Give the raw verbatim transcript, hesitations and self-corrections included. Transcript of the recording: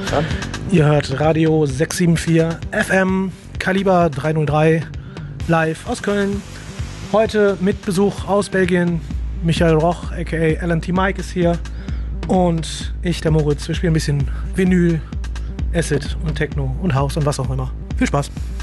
Dann. Ihr hört Radio sechs sieben vier F M, Kaliber dreihundertdrei, live aus Köln. Heute mit Besuch aus Belgien. Michael Roch, aka L N T Mike, ist hier. Und ich, der Moritz. Wir spielen ein bisschen Vinyl, Acid und Techno und House und was auch immer. Viel Spaß!